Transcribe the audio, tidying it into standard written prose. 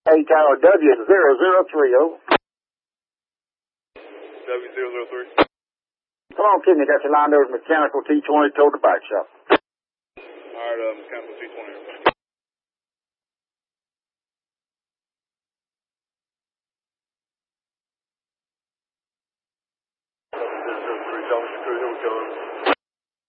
Hey, Tower W003. W003. Come on, Kidney, got you lined over mechanical T20 toward the bike shop. Alright, mechanical T20. W003, Jones Crew, here we go.